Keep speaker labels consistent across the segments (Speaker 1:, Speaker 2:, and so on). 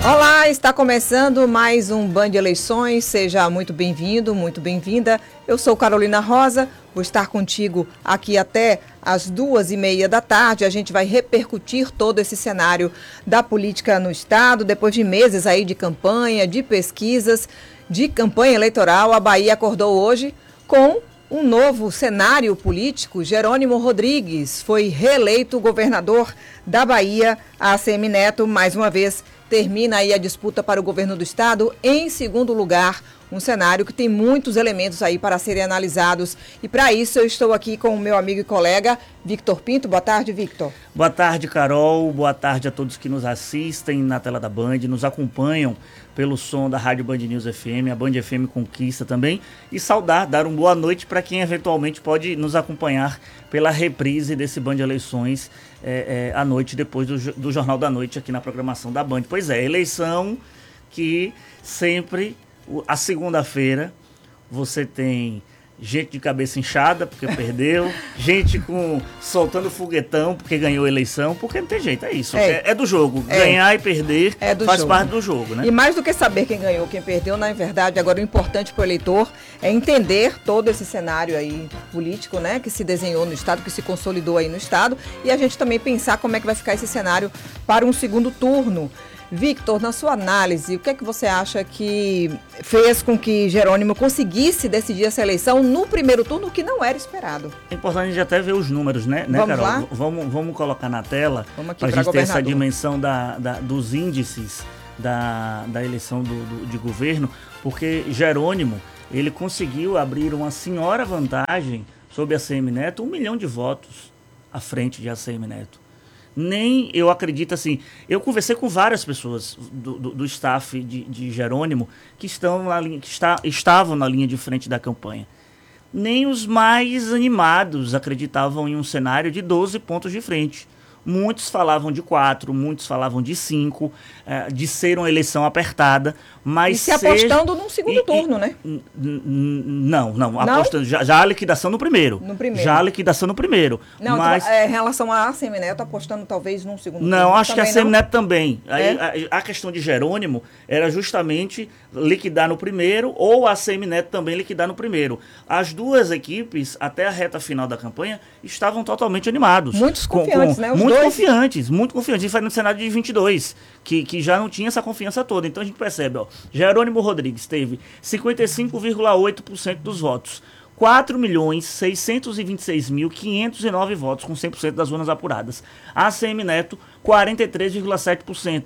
Speaker 1: Olá, está começando mais um Band Eleições, seja muito bem-vindo, muito bem-vinda. Eu sou Carolina Rosa, vou estar contigo aqui até às 2h30 da tarde. A gente vai repercutir todo esse cenário da política no Estado, depois de meses aí de campanha, de pesquisas, de campanha eleitoral. A Bahia acordou hoje com um novo cenário político. Jerônimo Rodrigues foi reeleito governador da Bahia. A ACM Neto, mais uma vez, termina aí a disputa para o governo do estado em segundo lugar, um cenário que tem muitos elementos aí para serem analisados. E para isso eu estou aqui com o meu amigo e colega Victor Pinto. Boa tarde, Victor.
Speaker 2: Boa tarde, Carol. Boa tarde a todos que nos assistem na tela da Band, nos acompanham pelo som da Rádio Band News FM, a Band FM Conquista também. E dar uma boa noite para quem eventualmente pode nos acompanhar pela reprise desse Band Eleições à noite, depois do Jornal da Noite aqui na programação da Band. Pois é, eleição que sempre, a segunda-feira, você tem gente de cabeça inchada porque perdeu, gente soltando foguetão porque ganhou a eleição, porque não tem jeito, é isso. É do jogo. Ganhar e perder faz parte do jogo, né?
Speaker 1: E mais do que saber quem ganhou, quem perdeu, na verdade, agora o importante para o eleitor é entender todo esse cenário aí político, né, que se desenhou no estado, que se consolidou aí no estado, e a gente também pensar como é que vai ficar esse cenário para um segundo turno. Victor, na sua análise, o que é que você acha que fez com que Jerônimo conseguisse decidir essa eleição no primeiro turno, que não era esperado?
Speaker 2: É importante a gente até ver os números, né,
Speaker 1: Vamos
Speaker 2: Carol?
Speaker 1: lá?
Speaker 2: Vamos colocar na tela para a gente ter essa dimensão dos índices da eleição de governo, porque Jerônimo, ele conseguiu abrir uma senhora vantagem sobre a ACM Neto, 1 milhão de votos à frente de ACM Neto. Nem eu acredito assim. Eu conversei com várias pessoas do staff de Jerônimo que estavam na linha de frente da campanha. Nem os mais animados acreditavam em um cenário de 12 pontos de frente. Muitos falavam de 4, muitos falavam de 5, de ser uma eleição apertada, mas...
Speaker 1: E se apostando num segundo turno, né?
Speaker 2: Não, apostando, já a liquidação no primeiro. Já a liquidação no primeiro.
Speaker 1: Não,
Speaker 2: mas...
Speaker 1: em relação à ACM Neto, apostando talvez num segundo turno.
Speaker 2: Não, acho que a ACM Neto também. A questão de Jerônimo era justamente liquidar no primeiro, ou a ACM Neto também liquidar no primeiro. As duas equipes, até a reta final da campanha, estavam totalmente animados.
Speaker 1: Muitos confiantes, né?
Speaker 2: Muito confiantes. Isso foi no cenário de 22, que já não tinha essa confiança toda. Então a gente percebe, Jerônimo Rodrigues teve 55,8% dos votos. 4.626.509 votos, com 100% das urnas apuradas. A ACM Neto, 43,7%,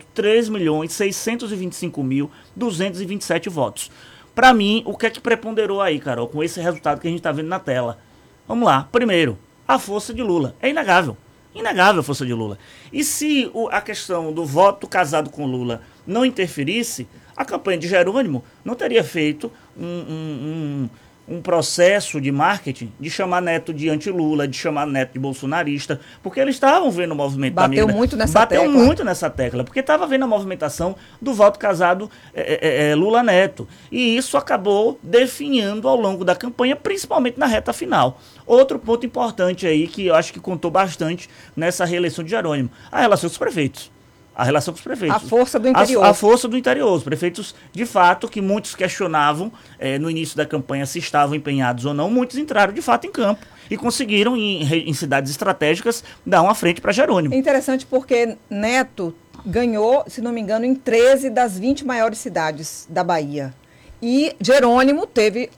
Speaker 2: 3.625.227 votos. Para mim, o que é que preponderou aí, Carol, com esse resultado que a gente está vendo na tela? Vamos lá. Primeiro, a força de Lula. É inegável. Inegável a força de Lula. E se a questão do voto casado com Lula não interferisse, a campanha de Jerônimo não teria feito um processo de marketing de chamar Neto de anti-Lula, de chamar Neto de bolsonarista, porque eles estavam vendo o movimento da migra. Bateu muito nessa tecla, porque estava vendo a movimentação do voto casado Lula-Neto. E isso acabou definhando ao longo da campanha, principalmente na reta final. Outro ponto importante aí, que eu acho que contou bastante nessa reeleição de Jerônimo, a relação com os prefeitos. A relação com os prefeitos.
Speaker 1: A força do interior.
Speaker 2: A força do interior. Os prefeitos, de fato, que muitos questionavam no início da campanha se estavam empenhados ou não, muitos entraram, de fato, em campo e conseguiram, em cidades estratégicas, dar uma frente para Jerônimo.
Speaker 1: É interessante porque Neto ganhou, se não me engano, em 13 das 20 maiores cidades da Bahia. E Jerônimo teve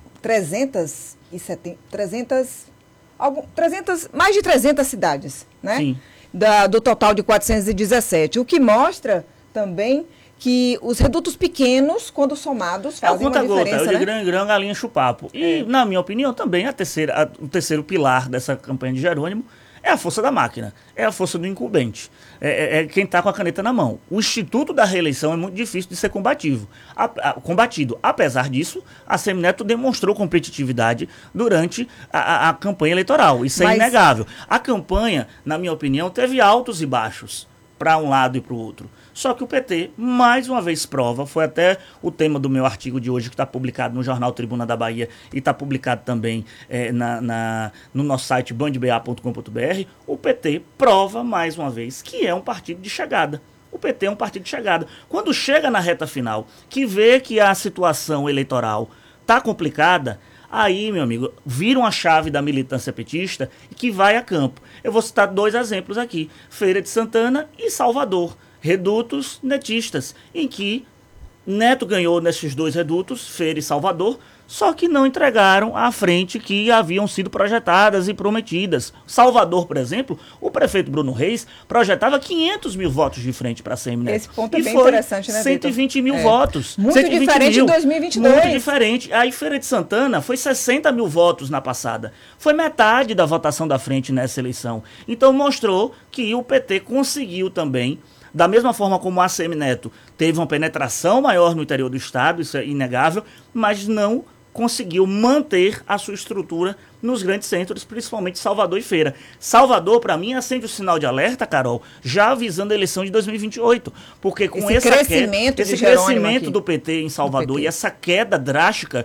Speaker 1: mais de 300 cidades, né?
Speaker 2: Sim.
Speaker 1: Do total de 417, o que mostra também que os redutos pequenos, quando somados, fazem uma diferença,
Speaker 2: né? De grão em grão, galinha chupapo. E, na minha opinião, também o terceiro pilar dessa campanha de Jerônimo é a força da máquina, é a força do incumbente, é quem está com a caneta na mão. O instituto da reeleição é muito difícil de ser combatido. Apesar disso, a ACM Neto demonstrou competitividade durante a campanha eleitoral. Isso é inegável. A campanha, na minha opinião, teve altos e baixos para um lado e para o outro. Só que o PT, mais uma vez, prova, foi até o tema do meu artigo de hoje, que está publicado no jornal Tribuna da Bahia e está publicado também no nosso site bandba.com.br, o PT prova, mais uma vez, que é um partido de chegada. O PT é um partido de chegada. Quando chega na reta final, que vê que a situação eleitoral está complicada, aí, meu amigo, vira uma chave da militância petista e que vai a campo. Eu vou citar 2 exemplos aqui. Feira de Santana e Salvador. Redutos netistas, em que Neto ganhou nesses 2 redutos, Feira e Salvador, só que não entregaram à frente que haviam sido projetadas e prometidas. Salvador, por exemplo, o prefeito Bruno Reis projetava 500 mil votos de frente para a Semineto.
Speaker 1: Esse ponto é bem interessante, né,
Speaker 2: 120 mil votos.
Speaker 1: Muito 120 diferente mil, em 2022.
Speaker 2: Muito diferente. Aí Feira de Santana foi 60 mil votos na passada. Foi metade da votação da frente nessa eleição. Então mostrou que o PT conseguiu também, da mesma forma como a Semineto teve uma penetração maior no interior do estado, isso é inegável, mas não conseguiu manter a sua estrutura nos grandes centros, principalmente Salvador e Feira. Salvador, para mim, acende o sinal de alerta, Carol, já avisando a eleição de 2028, porque com esse crescimento do PT em Salvador e essa queda drástica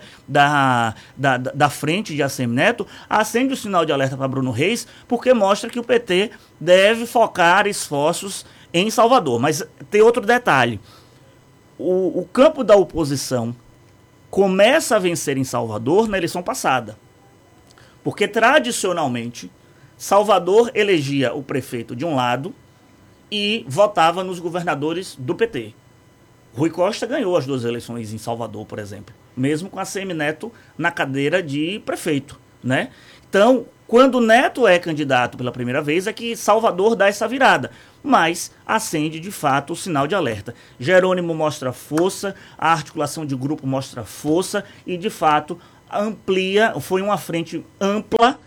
Speaker 2: da frente de ACM Neto, acende o sinal de alerta para Bruno Reis, porque mostra que o PT deve focar esforços em Salvador. Mas tem outro detalhe. O campo da oposição começa a vencer em Salvador na eleição passada. Porque, tradicionalmente, Salvador elegia o prefeito de um lado e votava nos governadores do PT. Rui Costa ganhou as 2 eleições em Salvador, por exemplo, mesmo com a ACM Neto na cadeira de prefeito, né? Então, quando Neto é candidato pela primeira vez, é que Salvador dá essa virada. Mas acende, de fato, o sinal de alerta. Jerônimo mostra força, a articulação de grupo mostra força e, de fato, amplia, foi uma frente ampla,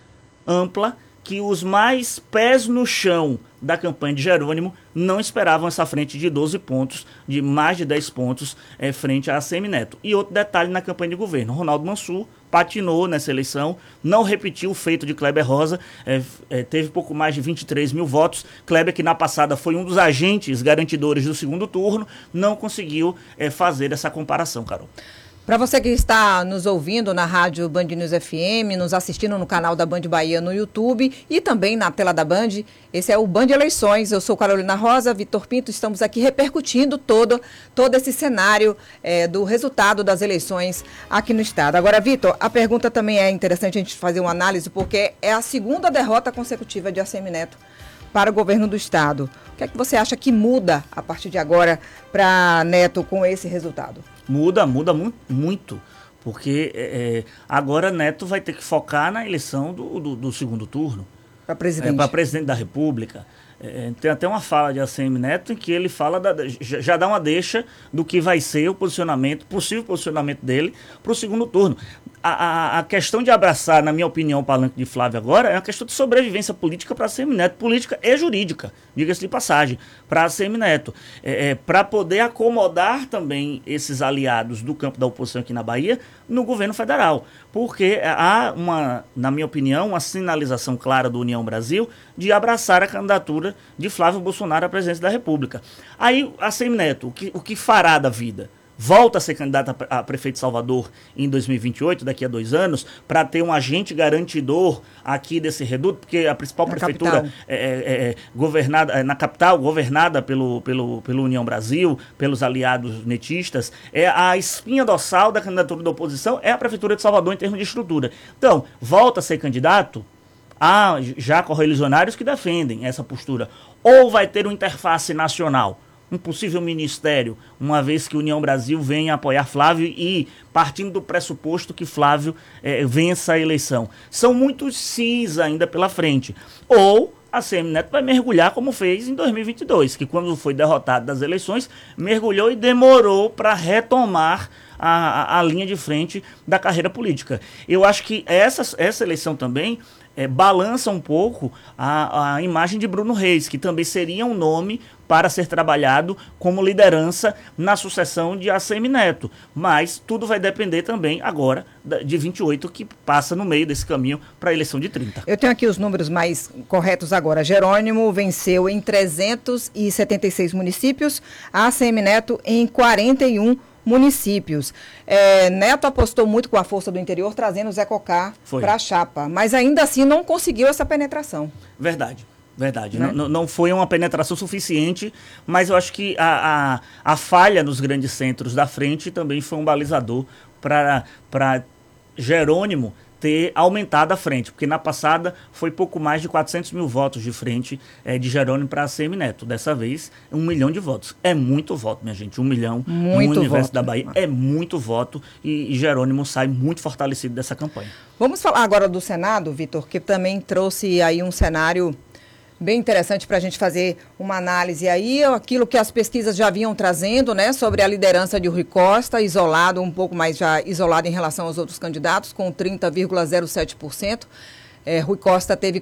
Speaker 2: que os mais pés no chão da campanha de Jerônimo não esperavam essa frente de 12 pontos, de mais de 10 pontos, frente a ACM Neto. E outro detalhe na campanha de governo, Ronaldo Mansur patinou nessa eleição, não repetiu o feito de Kleber Rosa, teve pouco mais de 23 mil votos. Kleber, que na passada foi um dos agentes garantidores do segundo turno, não conseguiu fazer essa comparação, Carol.
Speaker 1: Para você que está nos ouvindo na rádio Band News FM, nos assistindo no canal da Band Bahia no YouTube e também na tela da Band, esse é o Band Eleições. Eu sou Carolina Rosa, Vitor Pinto, estamos aqui repercutindo todo esse cenário do resultado das eleições aqui no estado. Agora, Vitor, a pergunta também é interessante a gente fazer uma análise, porque é a segunda derrota consecutiva de ACM Neto para o governo do estado. O que é que você acha que muda a partir de agora para Neto com esse resultado?
Speaker 2: Muda muito, porque agora Neto vai ter que focar na eleição do segundo turno.
Speaker 1: Para presidente.
Speaker 2: Para presidente da República. Tem até uma fala de ACM Neto em que ele fala, já dá uma deixa do que vai ser o possível posicionamento dele para o segundo turno. A questão de abraçar, na minha opinião, o palanque de Flávio agora é uma questão de sobrevivência política para a ACM Neto, política e jurídica, diga-se de passagem, para a ACM Neto, para poder acomodar também esses aliados do campo da oposição aqui na Bahia no governo federal, porque há na minha opinião, uma sinalização clara do União Brasil de abraçar a candidatura de Flávio Bolsonaro à presidência da República. Aí a ACM Neto, o que fará da vida? Volta a ser candidato a prefeito de Salvador em 2028, daqui a 2 anos, para ter um agente garantidor aqui desse reduto, porque a principal prefeitura governada na capital, governada pelo União Brasil, pelos aliados netistas, é a espinha dorsal da candidatura da oposição, é a prefeitura de Salvador em termos de estrutura. Então, volta a ser candidato, há já correligionários que defendem essa postura. Ou vai ter uma interface nacional, um possível ministério, uma vez que a União Brasil venha apoiar Flávio e partindo do pressuposto que Flávio vença a eleição. São muitos sis ainda pela frente. Ou a ACM Neto vai mergulhar como fez em 2022, que quando foi derrotado das eleições, mergulhou e demorou para retomar a linha de frente da carreira política. Eu acho que essa eleição também balança um pouco a imagem de Bruno Reis, que também seria um nome para ser trabalhado como liderança na sucessão de ACM Neto. Mas tudo vai depender também agora de 28, que passa no meio desse caminho para a eleição de 30.
Speaker 1: Eu tenho aqui os números mais corretos agora. Jerônimo venceu em 376 municípios, a ACM Neto em 41 municípios. Neto apostou muito com a força do interior, trazendo o Zé Cocá para a chapa, mas ainda assim não conseguiu essa penetração.
Speaker 2: Verdade. Verdade,
Speaker 1: né?
Speaker 2: não foi uma penetração suficiente, mas eu acho que a falha nos grandes centros da frente também foi um balizador para Jerônimo ter aumentado a frente, porque na passada foi pouco mais de 400 mil votos de frente de Jerônimo para ACM Neto. Dessa vez, 1 milhão de votos. É muito voto, minha gente. 1 milhão
Speaker 1: muito
Speaker 2: no universo
Speaker 1: voto
Speaker 2: da Bahia é muito voto e Jerônimo sai muito fortalecido dessa campanha.
Speaker 1: Vamos falar agora do Senado, Vitor, que também trouxe aí um cenário bem interessante para a gente fazer uma análise aí, aquilo que as pesquisas já vinham trazendo, né, sobre a liderança de Rui Costa, isolado, um pouco mais já isolado em relação aos outros candidatos, com 30,07%. Rui Costa teve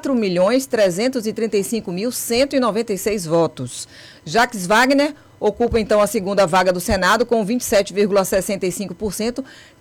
Speaker 1: 4.335.196 votos. Jacques Wagner ocupa, então, a segunda vaga do Senado, com 27,65%,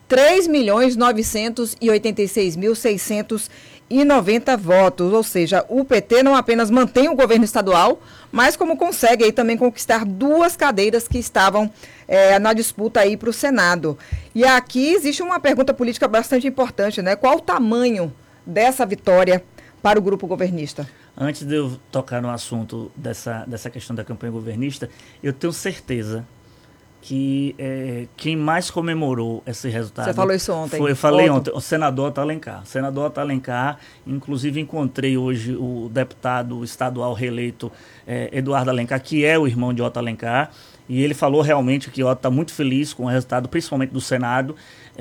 Speaker 1: 3.986.690 votos, ou seja, o PT não apenas mantém o governo estadual, mas como consegue aí também conquistar 2 cadeiras que estavam na disputa aí para o Senado. E aqui existe uma pergunta política bastante importante, né? Qual o tamanho dessa vitória para o grupo governista?
Speaker 2: Antes de eu tocar no assunto dessa questão da campanha governista, eu tenho certeza que quem mais comemorou esse resultado...
Speaker 1: Você falou isso ontem.
Speaker 2: Eu falei ontem, o senador Otto Alencar. O senador Otto Alencar, inclusive encontrei hoje o deputado estadual reeleito Eduardo Alencar, que é o irmão de Otto Alencar, e ele falou realmente que Otto está muito feliz com o resultado, principalmente do Senado,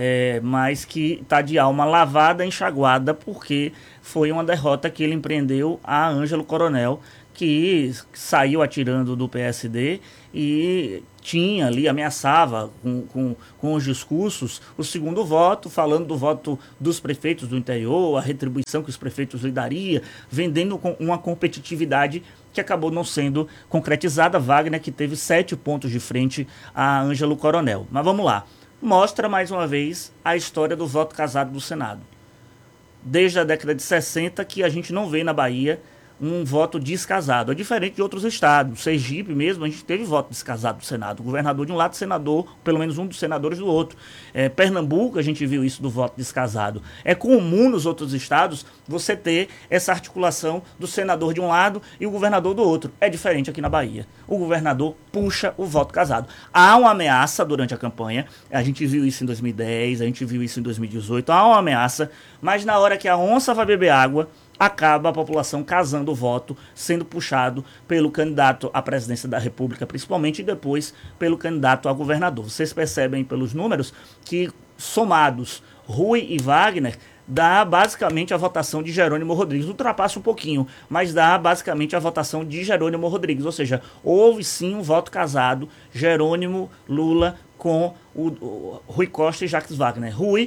Speaker 2: mas que está de alma lavada, enxaguada, porque foi uma derrota que ele empreendeu a Ângelo Coronel, que saiu atirando do PSD e tinha ali, ameaçava com os discursos o segundo voto, falando do voto dos prefeitos do interior, a retribuição que os prefeitos lhe daria, vendendo uma competitividade que acabou não sendo concretizada. Wagner, que teve 7 pontos de frente a Ângelo Coronel. Mas vamos lá. Mostra mais uma vez a história do voto casado do Senado. Desde a década de 60 que a gente não vê na Bahia um voto descasado. É diferente de outros estados. Sergipe mesmo, a gente teve voto descasado do Senado. O governador de um lado, senador, pelo menos um dos senadores do outro. Pernambuco, a gente viu isso do voto descasado. É comum nos outros estados você ter essa articulação do senador de um lado e o governador do outro. É diferente aqui na Bahia. O governador puxa o voto casado. Há uma ameaça durante a campanha. A gente viu isso em 2010, a gente viu isso em 2018. Há uma ameaça, mas na hora que a onça vai beber água, acaba a população casando o voto, sendo puxado pelo candidato à presidência da República, principalmente, e depois pelo candidato a governador. Vocês percebem pelos números que, somados Rui e Wagner, dá basicamente a votação de Jerônimo Rodrigues. Ultrapassa um pouquinho, mas dá basicamente a votação de Jerônimo Rodrigues. Ou seja, houve sim um voto casado, Jerônimo, Lula, com o Rui Costa e Jacques Wagner. Rui,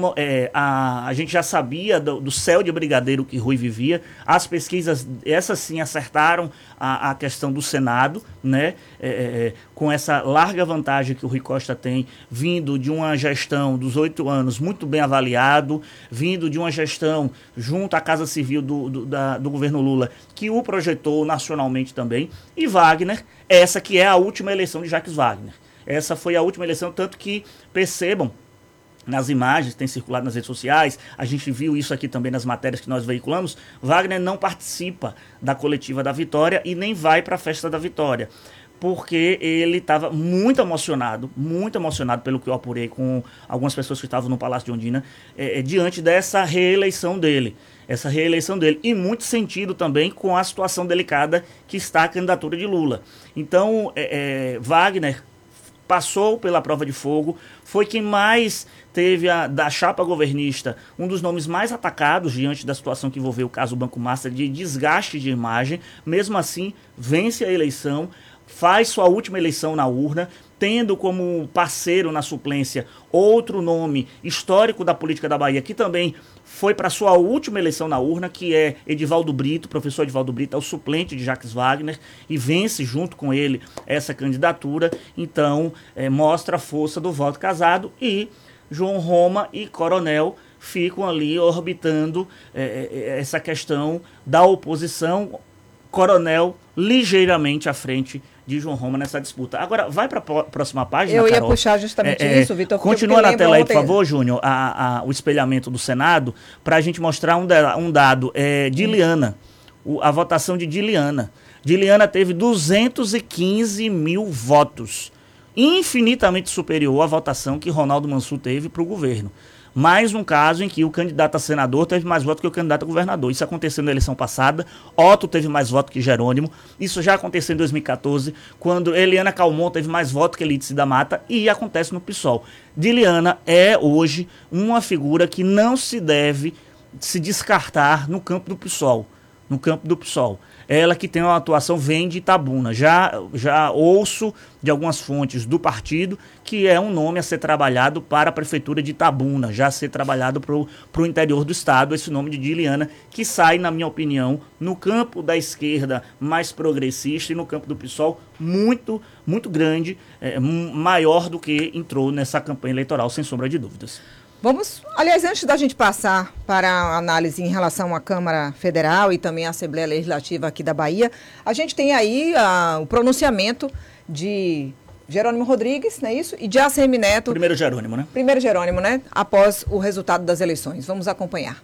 Speaker 2: a gente já sabia do céu de brigadeiro que Rui vivia. As pesquisas, essas sim, acertaram a questão do Senado, né? Com essa larga vantagem que o Rui Costa tem, vindo de uma gestão dos 8 anos muito bem avaliado, vindo de uma gestão junto à Casa Civil do governo Lula, que o projetou nacionalmente também. E Wagner, essa que é a última eleição de Jacques Wagner. Essa foi a última eleição, tanto que percebam nas imagens que têm circulado nas redes sociais, a gente viu isso aqui também nas matérias que nós veiculamos, Wagner não participa da coletiva da vitória e nem vai para a festa da vitória, porque ele estava muito emocionado pelo que eu apurei com algumas pessoas que estavam no Palácio de Ondina, diante dessa reeleição dele. E muito sentido também com a situação delicada que está a candidatura de Lula. Então, Wagner passou pela prova de fogo, foi quem mais teve, da chapa governista, um dos nomes mais atacados diante da situação que envolveu o caso Banco Master, de desgaste de imagem. Mesmo assim, vence a eleição, faz sua última eleição na urna, tendo como parceiro na suplência outro nome histórico da política da Bahia, que também foi para sua última eleição na urna, que é Edivaldo Brito, professor Edivaldo Brito, é o suplente de Jacques Wagner, e vence junto com ele essa candidatura. Então, mostra a força do voto casado, e João Roma e Coronel ficam ali orbitando essa questão da oposição. Coronel ligeiramente à frente de João Roma nessa disputa. Agora, vai para a próxima página,
Speaker 1: Eu ia
Speaker 2: Carol.
Speaker 1: puxar justamente isso, Vitor.
Speaker 2: Continua na tela aí, por favor, Júnior, o espelhamento do Senado, para a gente mostrar um dado de Liana. a votação de Diliana. Diliana teve 215 mil votos, infinitamente superior à votação que Ronaldo Mansur teve para o governo. Mais um caso em que o candidato a senador teve mais votos que o candidato a governador. Isso aconteceu na eleição passada. Otto teve mais votos que Jerônimo. Isso já aconteceu em 2014, quando Eliana Calmon teve mais votos que Elídice da Mata, e acontece no PSOL. Diliana é hoje uma figura que não se deve se descartar no campo do PSOL. No campo do PSOL. Ela que tem uma atuação, vem de Itabuna. Já ouço de algumas fontes do partido que é um nome a ser trabalhado para a prefeitura de Itabuna, já a ser trabalhado para o interior do estado, esse nome de Diliana, que sai, na minha opinião, no campo da esquerda mais progressista e no campo do PSOL muito, muito grande, maior do que entrou nessa campanha eleitoral, sem sombra de dúvidas.
Speaker 1: Vamos, aliás, antes da gente passar para a análise em relação à Câmara Federal e também à Assembleia Legislativa aqui da Bahia, a gente tem aí o pronunciamento de Jerônimo Rodrigues, não é isso? E de ACM Neto.
Speaker 2: Primeiro Jerônimo, né?
Speaker 1: Primeiro Jerônimo, né? Após o resultado das eleições. Vamos acompanhar.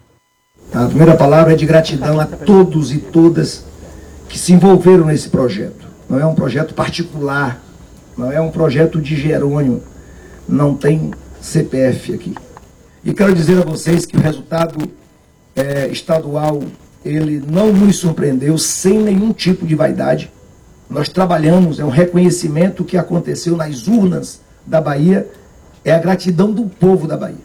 Speaker 3: A primeira palavra é de gratidão a todos e todas que se envolveram nesse projeto. Não é um projeto particular, não é um projeto de Jerônimo, não tem CPF aqui. E quero dizer a vocês que o resultado estadual, ele não nos surpreendeu sem nenhum tipo de vaidade. Nós trabalhamos, é um reconhecimento que aconteceu nas urnas da Bahia, é a gratidão do povo da Bahia.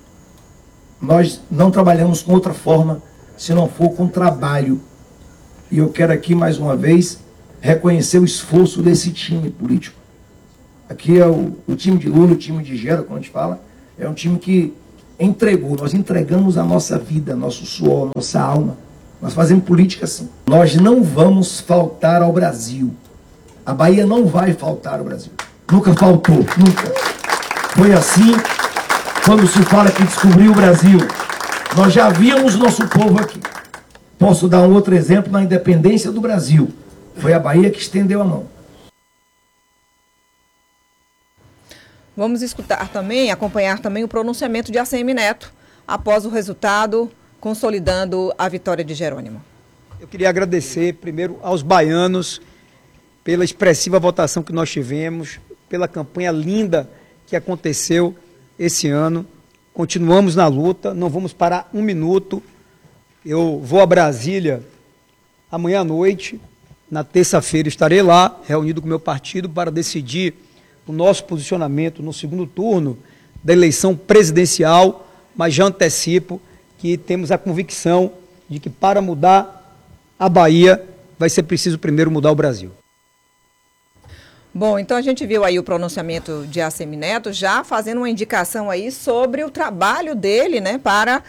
Speaker 3: Nós não trabalhamos com outra forma, se não for com trabalho. E eu quero aqui, mais uma vez, reconhecer o esforço desse time político. Aqui é o time de Lula, o time de Gera, como a gente fala, é um time que entregou, nós entregamos a nossa vida, nosso suor, nossa alma. Nós fazemos política assim. Nós não vamos faltar ao Brasil. A Bahia não vai faltar ao Brasil. Nunca faltou, nunca. Foi assim quando se fala que descobriu o Brasil. Nós já víamos nosso povo aqui. Posso dar um outro exemplo na independência do Brasil. Foi a Bahia que estendeu a mão.
Speaker 1: Vamos escutar também, acompanhar também o pronunciamento de ACM Neto, após o resultado, consolidando a vitória de Jerônimo.
Speaker 4: Eu queria agradecer primeiro aos baianos pela expressiva votação que nós tivemos, pela campanha linda que aconteceu esse ano. Continuamos na luta, não vamos parar um minuto. Eu vou a Brasília amanhã à noite, na terça-feira estarei lá, reunido com o meu partido, para decidir o nosso posicionamento no segundo turno da eleição presidencial, mas já antecipo que temos a convicção de que para mudar a Bahia vai ser preciso primeiro mudar o Brasil.
Speaker 1: Bom, então a gente viu aí o pronunciamento de ACM Neto já fazendo uma indicação aí sobre o trabalho dele, né, para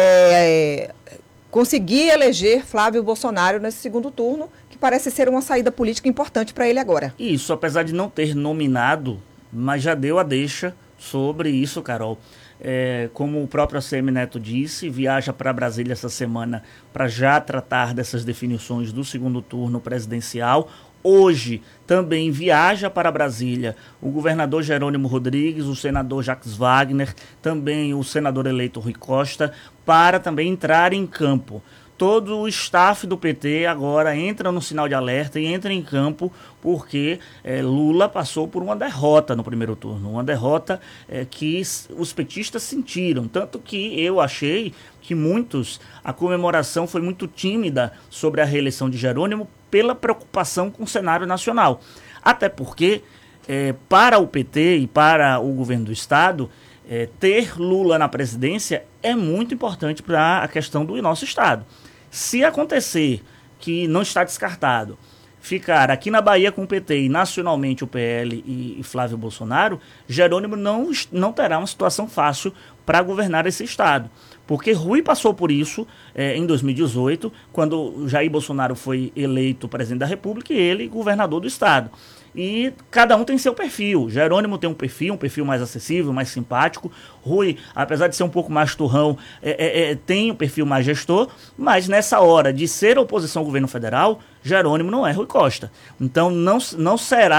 Speaker 1: conseguir eleger Flávio Bolsonaro nesse segundo turno, que parece ser uma saída política importante para ele agora.
Speaker 2: Isso, apesar de não ter nominado, mas já deu a deixa sobre isso, Carol. Como o próprio ACM Neto disse, viaja para Brasília essa semana para já tratar dessas definições do segundo turno presidencial. Hoje também viaja para Brasília o governador Jerônimo Rodrigues, o senador Jacques Wagner, também o senador eleito Rui Costa, para também entrar em campo. Todo o staff do PT agora entra no sinal de alerta e entra em campo porque Lula passou por uma derrota no primeiro turno, uma derrota que os petistas sentiram, tanto que eu achei que a comemoração foi muito tímida sobre a reeleição de Jerônimo pela preocupação com o cenário nacional. Até porque, para o PT e para o governo do Estado, ter Lula na presidência é muito importante para a questão do nosso Estado. Se acontecer, que não está descartado, ficar aqui na Bahia com o PT e nacionalmente o PL e Flávio Bolsonaro, Jerônimo não terá uma situação fácil para governar esse Estado. Porque Rui passou por isso em 2018, quando Jair Bolsonaro foi eleito presidente da República e ele governador do Estado. E cada um tem seu perfil. Jerônimo tem um perfil mais acessível, mais simpático. Rui, apesar de ser um pouco mais turrão, tem um perfil mais gestor, mas nessa hora de ser oposição ao governo federal, Jerônimo não é Rui Costa. Então não será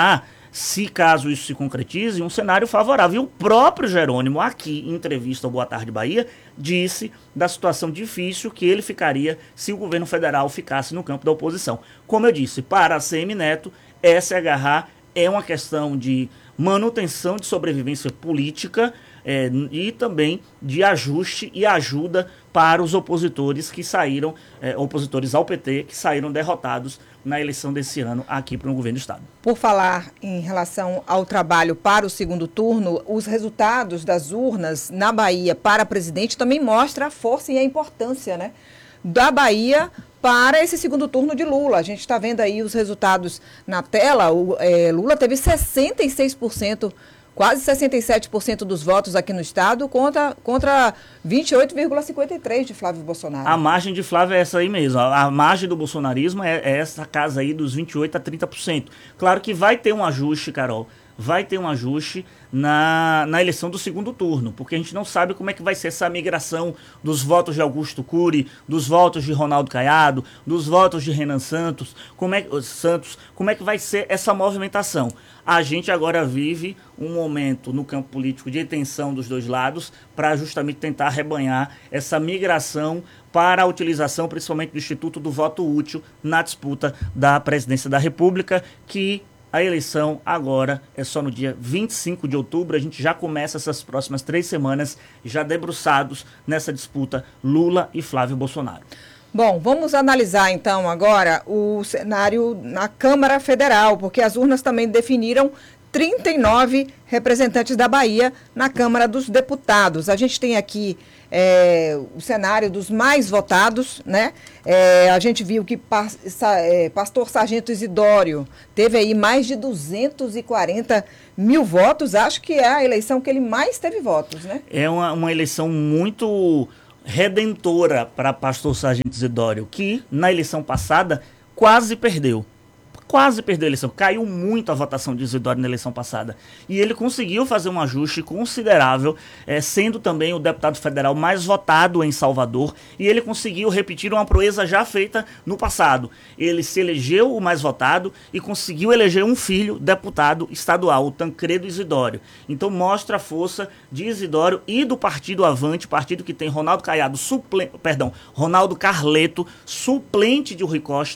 Speaker 2: se caso isso se concretize, um cenário favorável. E o próprio Jerônimo, aqui em entrevista ao Boa Tarde Bahia, disse da situação difícil que ele ficaria se o governo federal ficasse no campo da oposição. Como eu disse, para a ACM Neto, essa agarrar é uma questão de manutenção de sobrevivência política e também de ajuste e ajuda para os opositores que saíram, opositores ao PT, que saíram derrotados na eleição desse ano aqui para o governo do Estado.
Speaker 1: Por falar em relação ao trabalho para o segundo turno, os resultados das urnas na Bahia para presidente também mostram a força e a importância, né, da Bahia para esse segundo turno de Lula. A gente está vendo aí os resultados na tela. Lula teve 66%, quase 67% dos votos aqui no estado contra 28,53% de Flávio Bolsonaro.
Speaker 2: A margem de Flávio é essa aí mesmo. A margem do bolsonarismo é essa casa aí dos 28% a 30%. Claro que vai ter um ajuste, Carol. Vai ter um ajuste na eleição do segundo turno, porque a gente não sabe como é que vai ser essa migração dos votos de Augusto Cury, dos votos de Ronaldo Caiado, dos votos de Renan Santos, como é que vai ser essa movimentação. A gente agora vive um momento no campo político de tensão dos dois lados para justamente tentar arrebanhar essa migração para a utilização principalmente do Instituto do Voto Útil na disputa da presidência da República, que a eleição agora é só no dia 25 de outubro. A gente já começa essas próximas 3 semanas já debruçados nessa disputa Lula e Flávio Bolsonaro.
Speaker 1: Bom, vamos analisar então agora o cenário na Câmara Federal, porque as urnas também definiram 39 representantes da Bahia na Câmara dos Deputados. A gente tem aqui o cenário dos mais votados, né? A gente viu que Pastor Sargento Isidório teve aí mais de 240 mil votos. Acho que é a eleição que ele mais teve votos, né?
Speaker 2: É uma eleição muito redentora para Pastor Sargento Isidório, que na eleição passada quase perdeu a eleição, caiu muito a votação de Isidório na eleição passada, e ele conseguiu fazer um ajuste considerável, sendo também o deputado federal mais votado em Salvador, e ele conseguiu repetir uma proeza já feita no passado. Ele se elegeu o mais votado e conseguiu eleger um filho deputado estadual, o Tancredo Isidório. Então mostra a força de Isidório e do Partido Avante, partido que tem Ronaldo Carleto, suplente de Rui Costa,